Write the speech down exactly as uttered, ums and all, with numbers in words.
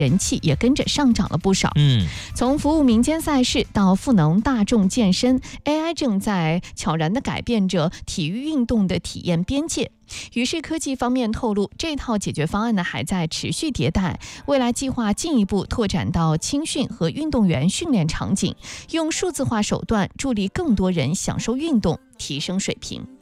人气也跟着上涨了不少。 嗯， 从服务民间赛事到赋能大众健身 ，A I 正在悄然地改变着体育运动的体验边界。于是科技方面透露，这套解决方案呢还在持续迭代，未来计划进一步拓展到青训和运动员训练场景，用数字化手段助力更多人享受运动，提升水平。